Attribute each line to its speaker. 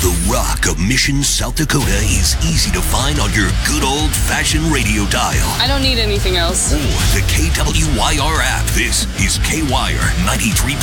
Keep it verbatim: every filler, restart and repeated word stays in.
Speaker 1: The rock of Mission, South Dakota is easy to find on your good old-fashioned radio dial.
Speaker 2: I don't need anything else.
Speaker 1: Or the K W Y R app. This is K-Wire ninety-three